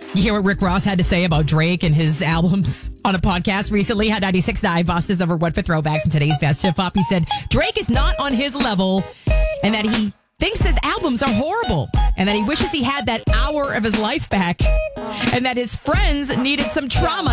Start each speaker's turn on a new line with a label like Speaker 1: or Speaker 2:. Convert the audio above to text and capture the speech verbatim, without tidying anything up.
Speaker 1: You hear what Rick Ross had to say about Drake and his albums on a podcast recently? Had ninety-six point nine Boston's number one for throwbacks in today's best hip hop. He said Drake is not on his level and that he thinks that albums are horrible and that he wishes he had that hour of his life back and that his friends needed some trauma